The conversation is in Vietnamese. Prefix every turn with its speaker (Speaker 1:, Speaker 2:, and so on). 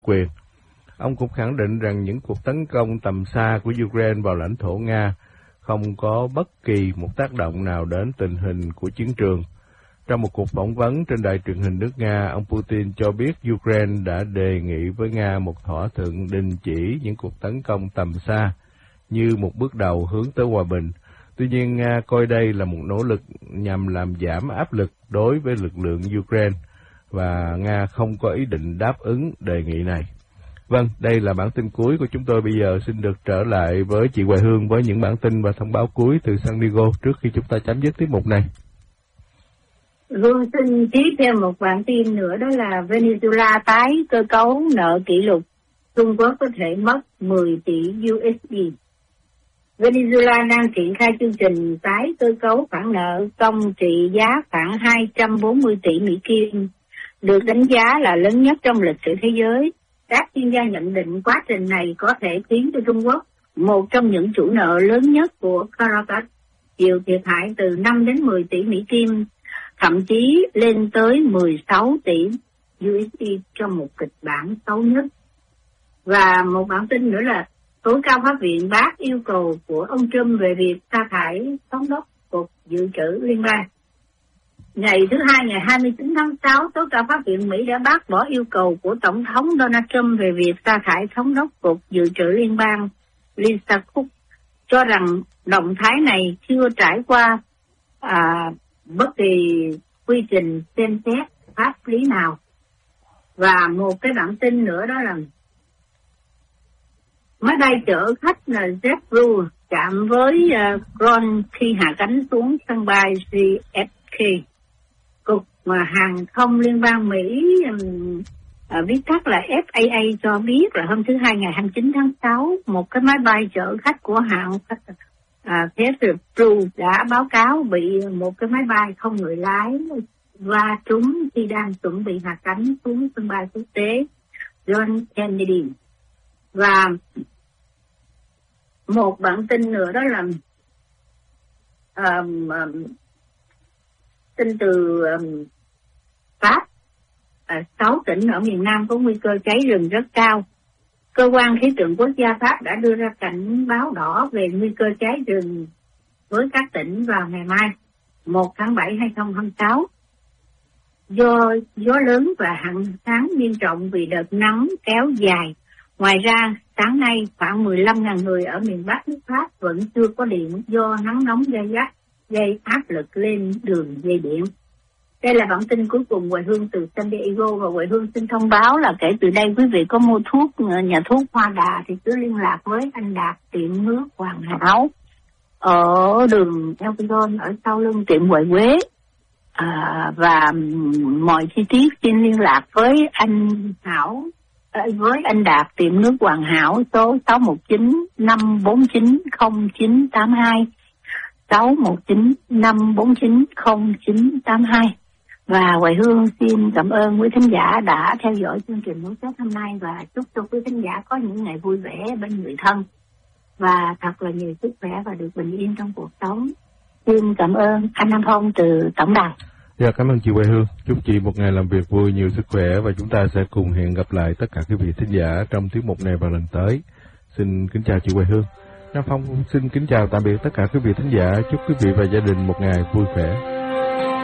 Speaker 1: quyền. Ông cũng khẳng định rằng những cuộc tấn công tầm xa của Ukraine vào lãnh thổ Nga không có bất kỳ một tác động nào đến tình hình của chiến trường. Trong một cuộc phỏng vấn trên đài truyền hình nước Nga, ông Putin cho biết Ukraine đã đề nghị với Nga một thỏa thuận đình chỉ những cuộc tấn công tầm xa như một bước đầu hướng tới hòa bình. Tuy nhiên, Nga coi đây là một nỗ lực nhằm làm giảm áp lực đối với lực lượng Ukraine, và Nga không có ý định đáp ứng đề nghị này. Vâng, đây là bản tin cuối của chúng tôi. Bây giờ xin được trở lại với chị Hoài Hương với những bản tin và thông báo cuối từ San Diego trước khi chúng ta chấm dứt tiết mục này.
Speaker 2: Hương xin tiếp theo một bản tin nữa, đó là Venezuela tái cơ cấu nợ kỷ lục. Trung Quốc có thể mất 10 tỷ USD. Venezuela đang triển khai chương trình tái cơ cấu khoản nợ công trị giá khoảng 240 tỷ Mỹ Kim, được đánh giá là lớn nhất trong lịch sử thế giới. Các chuyên gia nhận định quá trình này có thể khiến cho Trung Quốc, một trong những chủ nợ lớn nhất của Caracas, chịu thiệt hại từ 5 đến 10 tỷ Mỹ Kim, thậm chí lên tới 16 tỷ USD trong một kịch bản xấu nhất. Và một bản tin nữa là tối cao pháp viện bác yêu cầu của ông Trump về việc sa thải thống đốc Cục Dự trữ Liên bang. Ngày thứ Hai, ngày 29 tháng 6, tối cao pháp viện Mỹ đã bác bỏ yêu cầu của Tổng thống Donald Trump về việc sa thải thống đốc Cục Dự trữ Liên bang Lisa Cook, cho rằng động thái này chưa trải qua bất kỳ quy trình xem xét pháp lý nào. Và một cái bản tin nữa đó là máy bay chở khách là JetBlue chạm với Ground khi hạ cánh xuống sân bay JFK. Cục Hàng không Liên bang Mỹ, viết tắt là FAA, cho biết là hôm thứ Hai ngày 29 tháng 6, một cái máy bay chở khách của hãng JetBlue đã báo cáo bị một cái máy bay không người lái va trúng khi đang chuẩn bị hạ cánh xuống sân bay quốc tế John Kennedy. Và một bản tin nữa đó là tin từ Pháp. 6 tỉnh ở miền Nam có nguy cơ cháy rừng rất cao. Cơ quan khí tượng quốc gia Pháp đã đưa ra cảnh báo đỏ về nguy cơ cháy rừng với các tỉnh vào ngày mai 1 tháng 7 2026. Do gió lớn và hạn hán nghiêm trọng vì đợt nắng kéo dài. Ngoài ra, sáng nay khoảng 15.000 người ở miền Bắc nước Pháp vẫn chưa có điện do nắng nóng gay gắt, gây áp lực lên đường dây điện. Đây là bản tin cuối cùng Hoài Hương từ San Diego, và Hoài Hương xin thông báo là kể từ đây quý vị có mua thuốc nhà thuốc Hoa Đà thì cứ liên lạc với anh Đạt tiệm nước Hoàn Hảo ở đường Elton ở sau lưng tiệm Huệ Quế. Và mọi chi tiết xin liên lạc với anh Hảo, với anh Đạt tiệm nước Hoàn Hảo số 619 549 0982, 619 549 0982. Và Hoài Hương xin cảm ơn quý thính giả đã theo dõi chương trình Nối Kết hôm nay, và chúc cho quý thính giả có những ngày vui vẻ bên người thân và thật là nhiều sức khỏe và được bình yên trong cuộc sống. Xin cảm ơn anh Nam Phong từ tổng đài.
Speaker 1: Dạ, cảm ơn chị Hoài Hương. Chúc chị một ngày làm việc vui, nhiều sức khỏe, và chúng ta sẽ cùng hẹn gặp lại tất cả quý vị thính giả trong tiết mục này vào lần tới. Xin kính chào chị Hoài Hương. Nam Phong xin kính chào tạm biệt tất cả quý vị thính giả. Chúc quý vị và gia đình một ngày vui vẻ.